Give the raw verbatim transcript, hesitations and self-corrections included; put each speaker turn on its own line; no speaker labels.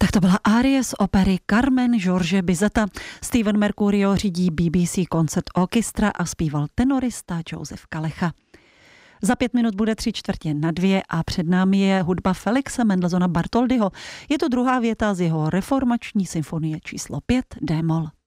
Tak to byla árie z opery Carmen George Bizeta. Steven Mercurio řídí B B C Concert Orchestra a zpíval tenorista Joseph Kalecha. Za pět minut bude tři čtvrtě na dvě a před námi je hudba Felixe Mendelssohna Bartholdyho. Je to druhá věta z jeho reformační symfonie číslo pět D-moll.